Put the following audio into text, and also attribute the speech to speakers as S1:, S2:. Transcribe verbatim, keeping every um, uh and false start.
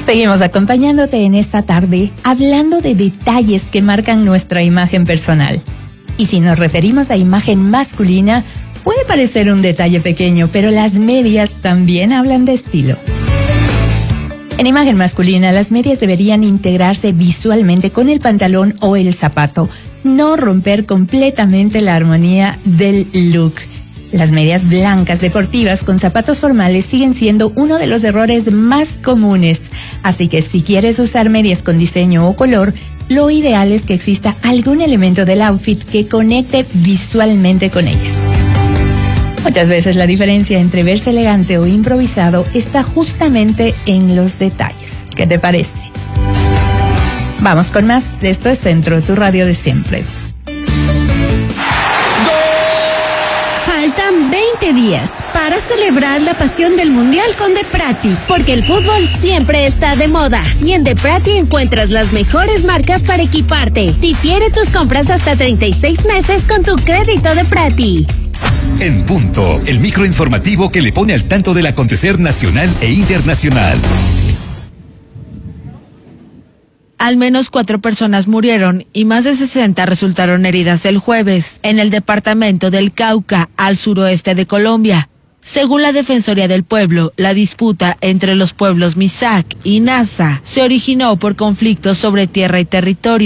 S1: Seguimos acompañándote en esta tarde, hablando de detalles que marcan nuestra imagen personal. Y si nos referimos a imagen masculina, puede parecer un detalle pequeño, pero las medias también hablan de estilo. En imagen masculina, las medias deberían integrarse visualmente con el pantalón o el zapato, no romper completamente la armonía del look. Las medias blancas deportivas con zapatos formales siguen siendo uno de los errores más comunes, así que si quieres usar medias con diseño o color, lo ideal es que exista algún elemento del outfit que conecte visualmente con ellas. Muchas veces la diferencia entre verse elegante o improvisado está justamente en los detalles. ¿Qué te parece? Vamos con más. Esto es Centro, tu radio de siempre.
S2: Faltan veinte días para celebrar la pasión del Mundial con Deprati.
S3: Porque el fútbol siempre está de moda. Y en Deprati encuentras las mejores marcas para equiparte. Difiere tus compras hasta treinta y seis meses con tu crédito Deprati.
S4: En punto, el microinformativo que le pone al tanto del acontecer nacional e internacional.
S5: Al menos cuatro personas murieron y más de sesenta resultaron heridas el jueves en el departamento del Cauca, al suroeste de Colombia. Según la Defensoría del Pueblo, la disputa entre los pueblos Misak y Nasa se originó por conflictos sobre tierra y territorio.